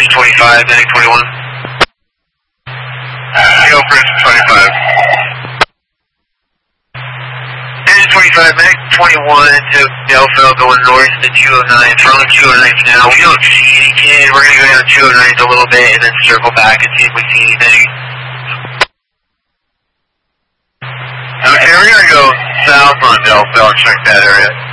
Engine 25, heading 21. Go for engine 25. Engine 25, Meg 21 to Delphil going north to 209. From 209 now. We don't see anything. We're going to go down 209 a little bit and then circle back and see if we see anything. Okay, we're going to go south on Delphil and check that area.